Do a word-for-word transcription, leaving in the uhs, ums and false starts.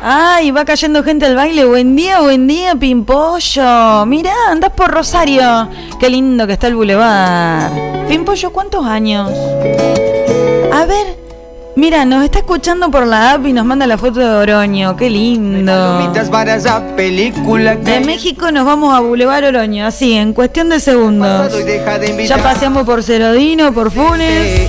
Ay, va cayendo gente al baile. Buen día, buen día, Pimpollo. Mirá, andás por Rosario. Qué lindo que está el bulevar. Pimpollo, ¿cuántos años? A ver, mira, nos está escuchando por la app y nos manda la foto de Oroño. Qué lindo. De México nos vamos a Boulevard Oroño, así, en cuestión de segundos. Ya paseamos por Cerodino, por Funes.